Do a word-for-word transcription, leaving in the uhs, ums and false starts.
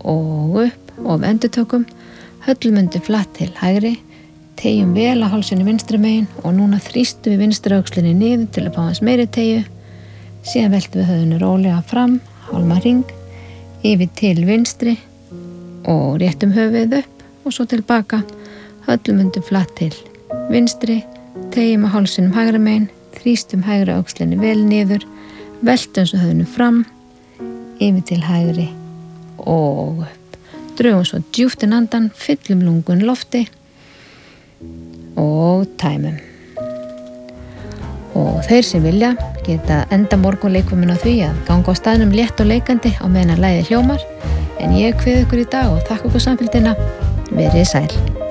og upp og við endurtökum. Höllum undir flatt til hægri, teygjum vel að hálsinni vinstri megin og núna þrýstum við vinstri öxlinni niður til að fá hans meiri teygju. Síðan veltum við höfðinu rólega fram, hálma hring, yfir til vinstri og réttum höfuðið upp og svo tilbaka. Höllum undir flatt til vinstri, teygjum að hálsinum hægra megin, þrýstum hægra öxlinni vel niður, veltum svo höfðinu fram, yfir til hægri og upp. Drögum svo djúpt inn andan, fyllum lungun lofti og tæmum. Og þeir sem vilja geta enda morgunleikvömmin á því að ganga á staðnum létt og leikandi á meðan að lagið hljómar. En ég kveð ykkur í dag og þakka ykkur samfylgdina. Verið sæl.